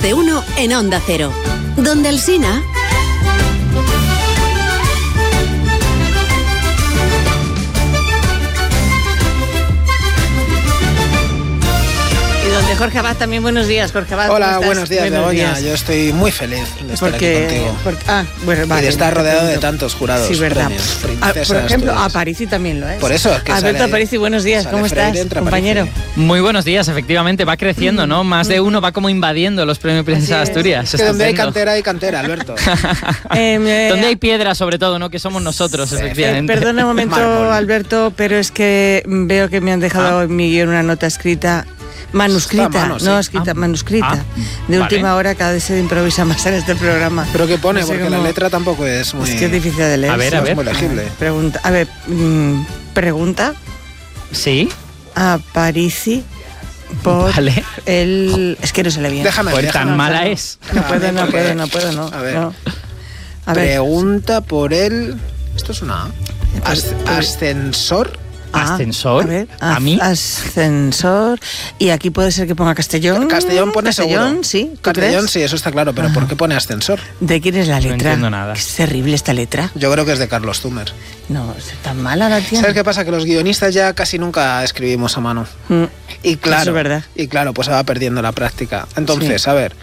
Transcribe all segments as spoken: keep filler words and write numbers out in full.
de uno en Onda Cero. Donde Alsina. De Jorge Abad también, buenos días, Jorge Abad. Hola, buenos días, Begoña. Yo estoy muy feliz de estar porque, aquí contigo. Porque, ah, bueno, vale, y de estar rodeado de tantos jurados. Sí, verdad. Premios, ah, por ejemplo, Aparici también lo es. Por eso es que Alberto sale, Aparici, buenos días, ¿cómo estás, compañero? Aparici. Muy buenos días, efectivamente, va creciendo, ¿no? Más de uno va como invadiendo los premios Princesa de Asturias. Es que donde hay cantera, hay cantera, Alberto. eh, me... Donde hay piedra, sobre todo, ¿no? Que somos nosotros, efectivamente. Eh, perdona un momento, Mármol. Alberto, pero es que veo que me han dejado ah. en mi guión una nota escrita. Manuscrita, mano, sí. no escrita, ah, manuscrita. Ah, de vale. última hora, cada vez se improvisa más en este programa. ¿Pero qué pone? No sé Porque cómo... la letra tampoco es muy... Es que es difícil de leer. A ver, sí, a ver. Es muy legible. Pregunta, a ver, mmm, pregunta. ¿Sí? Aparici por vale. el... Es que no se le viene. Déjame Pues ver. tan mala es. No puedo, no puedo, no puedo, no. A ver. No. A ver. Pregunta por el... Esto es una... As... Ascensor... Ah, ascensor, a, ver, a mí ascensor, y aquí puede ser que ponga Castellón. Castellón pone Castellón, seguro. sí. Castellón, crees? sí, eso está claro, pero ah. ¿por qué pone ascensor? ¿De quién es la letra? No entiendo nada. Es terrible esta letra. Yo creo que es de Carlos Zumer. No, es tan mala la tía. ¿Sabes qué pasa? Que los guionistas ya casi nunca escribimos a mano. Mm. Y claro, eso es verdad. Y claro, pues se va perdiendo la práctica. Entonces, sí. a ver,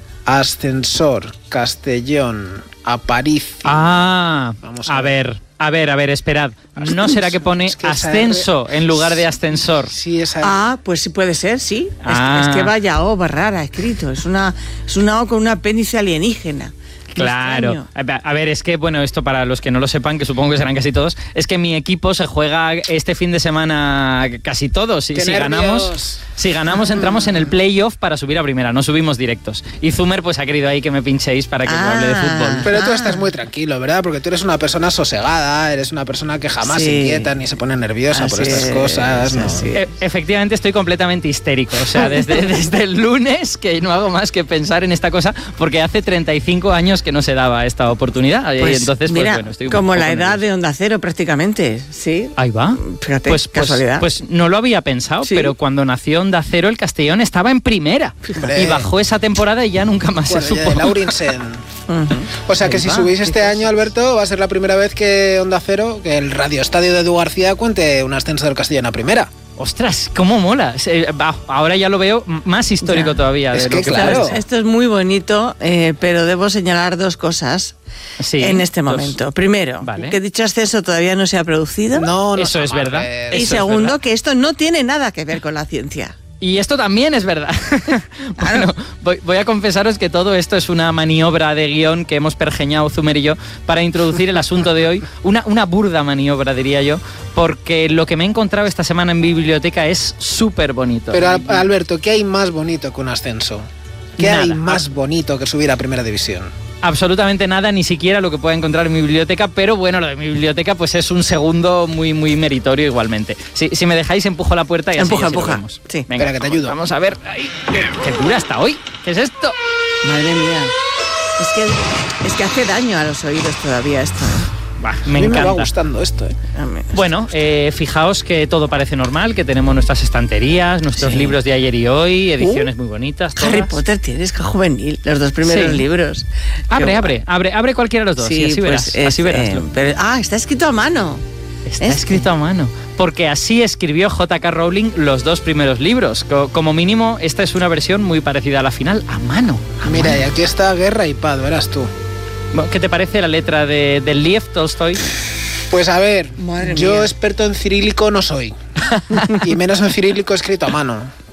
ascensor, Castellón, Aparici. Ah, Vamos a, a ver. ver. A ver, a ver, esperad. ¿No será que pone es que ascenso R... en lugar de ascensor? Sí, esa... Ah, pues sí puede ser, sí. Ah. Es, es que vaya O rara escrito. Es una, es una O con un apéndice alienígena. Claro. A ver, es que, bueno, esto para los que no lo sepan, que supongo que serán casi todos, es que mi equipo se juega este fin de semana casi todos. Y si ganamos, si ganamos, entramos en el playoff para subir a primera, no subimos directos. Y Zumer pues ha querido ahí que me pinchéis para que ah, hable de fútbol. Pero tú estás muy tranquilo, ¿verdad? Porque tú eres una persona sosegada, eres una persona que jamás sí. se inquieta ni se pone nerviosa así por estas es, cosas. ¿no? E- efectivamente estoy completamente histérico. O sea, desde, desde el lunes que no hago más que pensar en esta cosa, porque hace treinta y cinco años que no se daba esta oportunidad. Pues, y entonces, mira, pues bueno, estoy un como la edad nervioso. de Onda Cero prácticamente, ¿sí? Ahí va. Fíjate, pues, casualidad. Pues, pues no lo había pensado, ¿sí? Pero cuando nació Onda Cero, el Castellón estaba en primera. Fíjate. Y bajó esa temporada y ya nunca más bueno, se supo. Laurinsen. uh-huh. O sea que Ahí si va, subís este quizás. año, Alberto, va a ser la primera vez que Onda Cero, que el radioestadio de Edu García, cuente un ascenso del Castellón a primera. Ostras, cómo mola. Ahora ya lo veo más histórico ya. todavía. Es de que, lo que claro. Esto es muy bonito, eh, pero debo señalar dos cosas sí, en este dos. momento. Primero, vale. que dicho ascenso todavía no se ha producido. No, no eso es verdad. Y eso segundo, es verdad. que esto no tiene nada que ver con la ciencia. Y esto también es verdad. Bueno, voy, voy a confesaros que todo esto es una maniobra de guión que hemos pergeñado Zumer y yo para introducir el asunto de hoy. Una, una burda maniobra, diría yo, porque lo que me he encontrado esta semana en biblioteca es súper bonito. Pero, Alberto, ¿qué hay más bonito que un ascenso? ¿Qué Nada. hay más bonito que subir a Primera División? Absolutamente nada, ni siquiera lo que pueda encontrar en mi biblioteca, pero bueno, lo de mi biblioteca pues es un segundo muy muy meritorio igualmente. Si, si me dejáis, empujo la puerta y empuja, así, empuja. Así sí. Venga, Espera, que te ayudo. Vamos a ver. Ay, qué, qué dura está hoy. ¿Qué es esto? Madre mía. Es que, es que hace daño a los oídos todavía esto. Bah, me a mí encanta. me va gustando esto, ¿eh? Bueno, eh, fijaos que todo parece normal, que tenemos nuestras estanterías, nuestros sí. libros de ayer y hoy, ediciones uh, muy bonitas. Todas. Harry Potter tienes, que juvenil, los dos primeros sí. libros. Abre, Qué abre, abre, abre cualquiera de los dos sí, y así pues verás. Es, así verás eh, pero, ah, está escrito a mano. Está este. escrito a mano. Porque así escribió J K Rowling los dos primeros libros. Como mínimo, esta es una versión muy parecida a la final, a mano. A Mira, mano. y aquí está Guerra y Paz, verás tú. ¿Qué te parece la letra de, de Lev Tolstoy? Pues a ver, Madre yo mía. experto en cirílico no soy. Y menos en cirílico escrito a mano.